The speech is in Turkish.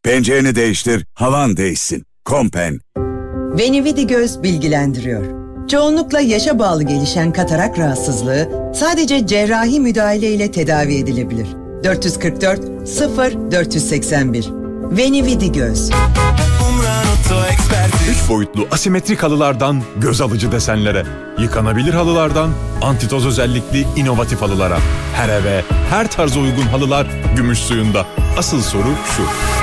Pencereni değiştir, havan değişsin. Kompen. Venividi Göz bilgilendiriyor. Çoğunlukla yaşa bağlı gelişen katarak rahatsızlığı sadece cerrahi müdahale ile tedavi edilebilir. 444 0481 Venividi Göz. 3 boyutlu asimetrik halılardan göz alıcı desenlere, yıkanabilir halılardan antitoz özellikli inovatif halılara. Her eve, her tarza uygun halılar gümüş suyunda. Asıl soru şu: